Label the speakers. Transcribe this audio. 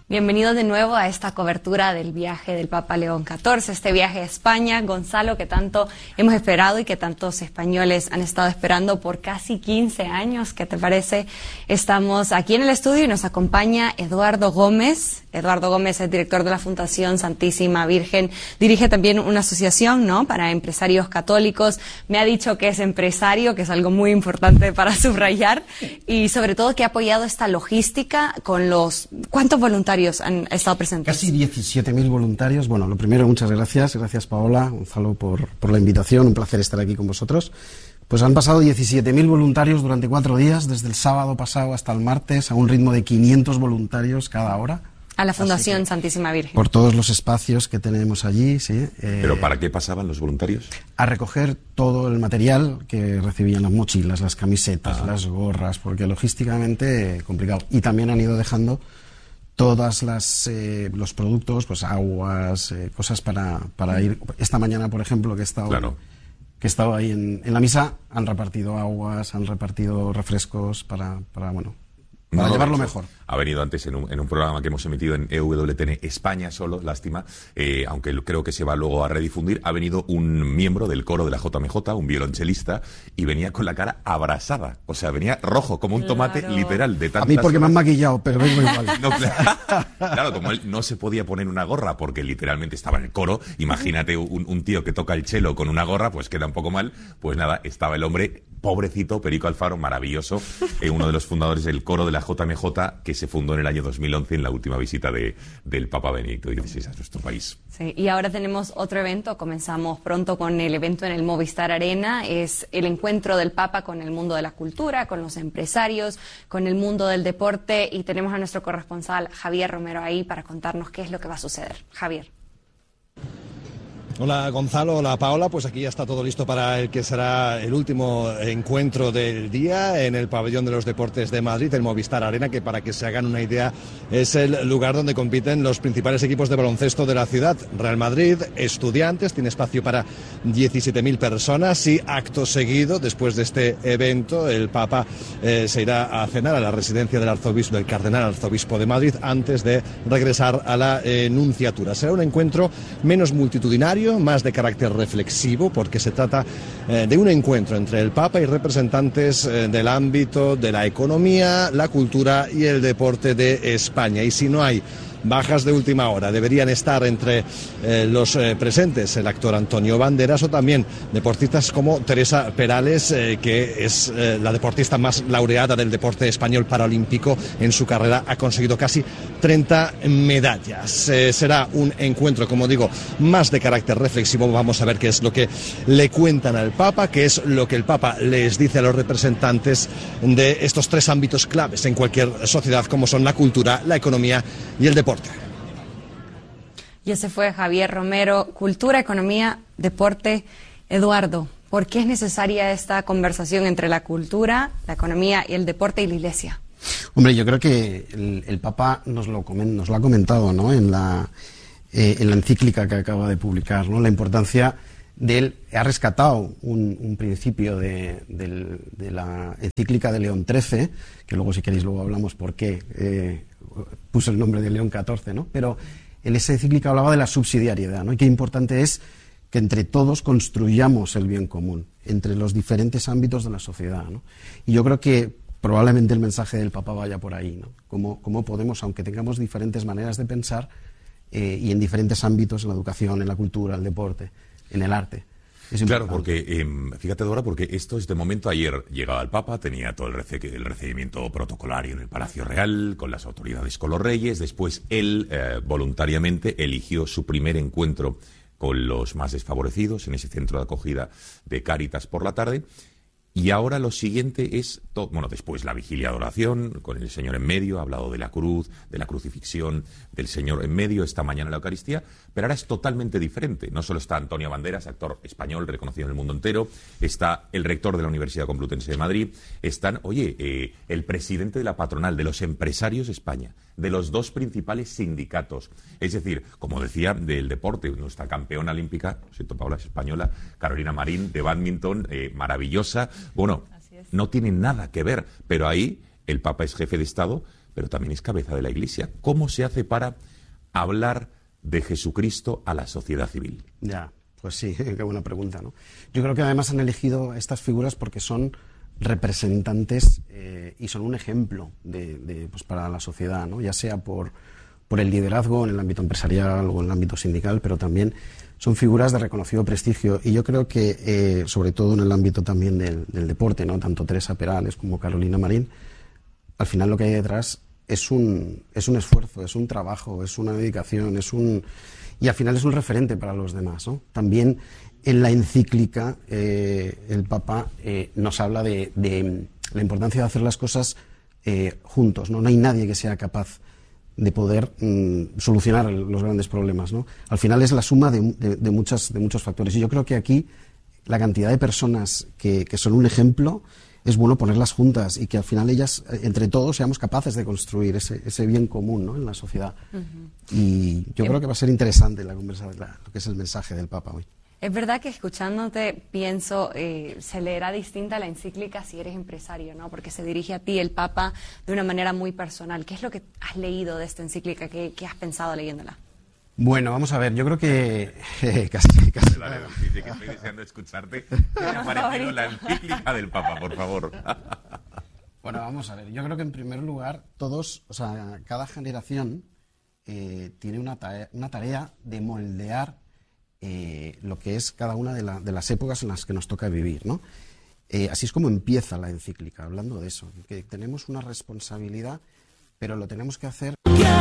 Speaker 1: Bienvenido de nuevo a esta cobertura del viaje del Papa León XIV, este viaje a España, Gonzalo, que tanto hemos esperado y que tantos españoles han estado esperando por casi 15 años. ¿Qué te parece? Estamos aquí en el estudio y nos acompaña Eduardo Gómez. Eduardo Gómez es director de la Fundación Santísima Virgen. Dirige también una asociación, ¿no?, para empresarios católicos. Me ha dicho que es empresario, que es algo muy importante para subrayar, y sobre todo que ha apoyado esta logística con los... ¿Cuántos voluntarios han estado presentes?
Speaker 2: Casi 17.000 voluntarios. Bueno, lo primero, muchas gracias. Gracias, Paola, Gonzalo, por la invitación. Un placer estar aquí con vosotros. Pues han pasado 17.000 voluntarios durante 4 días, desde el sábado pasado hasta el martes, a un ritmo de 500 voluntarios cada hora.
Speaker 1: A la Fundación Santísima Virgen.
Speaker 2: Por todos los espacios que tenemos allí, sí.
Speaker 3: ¿Pero para qué pasaban los voluntarios?
Speaker 2: A recoger todo el material que recibían, las mochilas, las camisetas, las gorras, porque logísticamente complicado. Y también han ido dejando todas los productos, pues aguas, cosas para ir. Esta mañana, por ejemplo, que he estado ahí en la misa, han repartido aguas, han repartido refrescos para llevarlo mejor.
Speaker 3: Ha venido antes en un programa que hemos emitido en EWTN España solo, lástima, aunque creo que se va luego a redifundir. Ha venido un miembro del coro de la JMJ, un violonchelista, y venía con la cara abrasada. O sea, venía rojo como un tomate, literal, de tantas...
Speaker 2: A mí porque me han maquillado, pero vengo igual.
Speaker 3: No, claro, como él no se podía poner una gorra porque literalmente estaba en el coro, imagínate un tío que toca el cello con una gorra, pues queda un poco mal. Pues nada, estaba el hombre, pobrecito, Perico Alfaro, maravilloso, uno de los fundadores del coro de la JMJ, que se fundó en el año 2011 en la última visita del Papa Benedicto XVI a nuestro país.
Speaker 1: Sí, y ahora tenemos otro evento. Comenzamos pronto con el evento en el Movistar Arena. Es el encuentro del Papa con el mundo de la cultura, con los empresarios, con el mundo del deporte, y tenemos a nuestro corresponsal Javier Romero ahí para contarnos qué es lo que va a suceder. Javier.
Speaker 4: Hola Gonzalo, hola Paola, pues aquí ya está todo listo para el que será el último encuentro del día en el Pabellón de los Deportes de Madrid, el Movistar Arena, que para que se hagan una idea es el lugar donde compiten los principales equipos de baloncesto de la ciudad. Real Madrid, Estudiantes, tiene espacio para 17.000 personas y acto seguido, después de este evento, el Papa se irá a cenar a la residencia del Cardenal Arzobispo de Madrid antes de regresar a la Nunciatura. Será un encuentro menos multitudinario, más de carácter reflexivo, porque se trata de un encuentro entre el Papa y representantes del ámbito de la economía, la cultura y el deporte de España. Y si no hay bajas de última hora, deberían estar entre los presentes el actor Antonio Banderas o también deportistas como Teresa Perales, que es la deportista más laureada del deporte español paralímpico. En su carrera ha conseguido casi 30 medallas. Será un encuentro, como digo, más de carácter reflexivo. Vamos a ver qué es lo que le cuentan al Papa, qué es lo que el Papa les dice a los representantes de estos 3 ámbitos claves en cualquier sociedad, como son la cultura, la economía y el deporte.
Speaker 1: Y ese fue Javier Romero, cultura, economía, deporte. Eduardo, ¿por qué es necesaria esta conversación entre la cultura, la economía y el deporte y la Iglesia?
Speaker 2: Hombre, yo creo que el Papa nos lo ha comentado, ¿no?, en la encíclica que acaba de publicar, ¿no?, la importancia de él. Ha rescatado un principio de la encíclica de León XIII, que luego, si queréis, luego hablamos por qué puso el nombre de León XIV, ¿no? Pero en esa encíclica hablaba de la subsidiariedad, ¿no?, y qué importante es que entre todos construyamos el bien común, entre los diferentes ámbitos de la sociedad, ¿no? Y yo creo que probablemente el mensaje del Papa vaya por ahí, ¿no? Cómo podemos, aunque tengamos diferentes maneras de pensar, y en diferentes ámbitos, en la educación, en la cultura, el deporte, en el arte.
Speaker 3: Claro, porque fíjate, Dora, porque esto es de momento. Ayer llegaba el Papa, tenía todo el recibimiento protocolario en el Palacio Real, con las autoridades, con los reyes. Después él voluntariamente eligió su primer encuentro con los más desfavorecidos en ese centro de acogida de Cáritas por la tarde. Y ahora lo siguiente es, después la vigilia de oración, con el Señor en medio, ha hablado de la cruz, de la crucifixión, del Señor en medio, esta mañana la Eucaristía, pero ahora es totalmente diferente. No solo está Antonio Banderas, actor español reconocido en el mundo entero, está el rector de la Universidad Complutense de Madrid, están, el presidente de la patronal, de los empresarios de España, de los 2 principales sindicatos. Es decir, como decía, del deporte, nuestra campeona olímpica, lo siento, Paola, es española, Carolina Marín, de bádminton, maravillosa. Bueno, no tiene nada que ver, pero ahí el Papa es jefe de Estado, pero también es cabeza de la Iglesia. ¿Cómo se hace para hablar de Jesucristo a la sociedad civil?
Speaker 2: Ya, pues sí, qué buena pregunta, ¿no? Yo creo que además han elegido estas figuras porque son representantes y son un ejemplo pues para la sociedad, ¿no? Ya sea por el liderazgo en el ámbito empresarial o en el ámbito sindical, pero también son figuras de reconocido prestigio. Y yo creo que, sobre todo en el ámbito también del deporte, ¿no? Tanto Teresa Perales como Carolina Marín, al final lo que hay detrás es un esfuerzo, es un trabajo, es una dedicación, y al final es un referente para los demás, ¿no? También en la encíclica el Papa nos habla de la importancia de hacer las cosas juntos, ¿no? No hay nadie que sea capaz de poder solucionar los grandes problemas, ¿no? Al final es la suma de muchos factores. Y yo creo que aquí la cantidad de personas que son un ejemplo es bueno ponerlas juntas y que al final ellas, entre todos, seamos capaces de construir ese bien común, ¿no? En la sociedad. Y yo creo que va a ser interesante la conversación, lo que es el mensaje del Papa hoy.
Speaker 1: Es verdad que escuchándote pienso, se leerá distinta la encíclica si eres empresario, ¿no? Porque se dirige a ti el Papa de una manera muy personal. ¿Qué es lo que has leído de esta encíclica? ¿Qué has pensado leyéndola?
Speaker 2: Bueno, vamos a ver, yo creo que casi.
Speaker 3: Dice que estoy deseando escucharte. ¿Qué me ha parecido la encíclica del Papa, por favor?
Speaker 2: Bueno, vamos a ver, yo creo que en primer lugar todos, o sea, cada generación tiene una tarea de moldear lo que es cada una de las épocas en las que nos toca vivir, ¿no? Así es como empieza la encíclica, hablando de eso, que tenemos una responsabilidad, pero lo tenemos que hacer